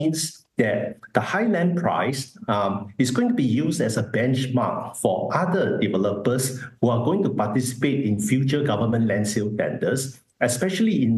means that the high land price is going to be used as a benchmark for other developers who are going to participate in future government land sale tenders, especially in